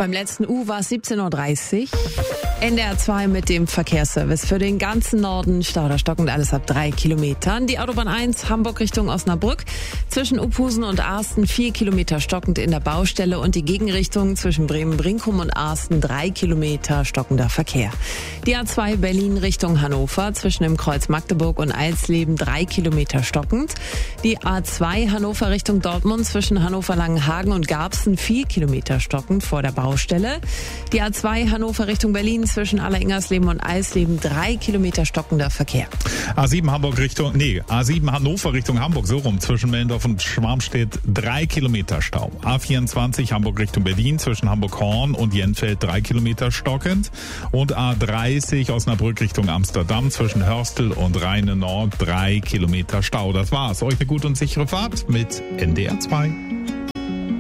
Beim letzten U war es 17.30 Uhr. NDR 2 mit dem Verkehrsservice für den ganzen Norden. Stau oder stockend alles ab 3 Kilometern. Die Autobahn 1 Hamburg Richtung Osnabrück. Zwischen Uphusen und Arsten 4 Kilometer stockend in der Baustelle und die Gegenrichtung zwischen Bremen-Brinkum und Arsten 3 Kilometer stockender Verkehr. Die A2 Berlin Richtung Hannover zwischen dem Kreuz Magdeburg und Eilsleben 3 Kilometer stockend. Die A2 Hannover Richtung Dortmund zwischen Hannover-Langenhagen und Garbsen 4 Kilometer stockend vor der Baustelle. Die A2 Hannover Richtung Berlin zwischen Aller-Ingersleben und Eisleben 3 Kilometer stockender Verkehr. A7 Hannover Richtung Hamburg, so rum, zwischen Mellendorf und Schwarmstedt 3 Kilometer Stau. A24 Hamburg Richtung Berlin zwischen Hamburg-Horn und Jenfeld 3 Kilometer stockend. Und A30 Osnabrück Richtung Amsterdam zwischen Hörstel und Rheine Nord 3 Kilometer Stau. Das war's. Euch eine gute und sichere Fahrt mit NDR 2.